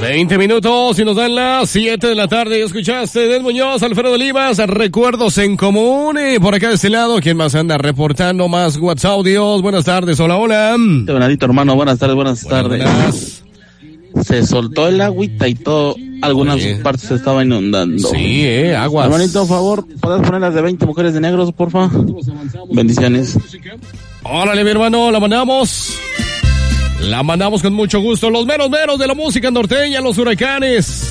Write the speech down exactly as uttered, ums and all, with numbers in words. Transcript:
veinte minutos y nos dan las siete de la tarde. Escuchaste Del Muñoz, Alfredo Olivas, Recuerdos en Común. Y por acá de este lado, ¿quién más anda reportando más WhatsApp audios? Buenas tardes, hola, hola. Bernadito, hermano, buenas tardes, buenas, buenas tardes. Buenas. Se soltó el agüita y todo, algunas Oye. partes se estaba inundando. Sí, eh, aguas. Hermanito, por favor, ¿puedes poner las de veinte mujeres de negros, porfa? Bendiciones. Órale, mi hermano, la mandamos. La mandamos con mucho gusto. Los meros meros de la música norteña, los Huracanes.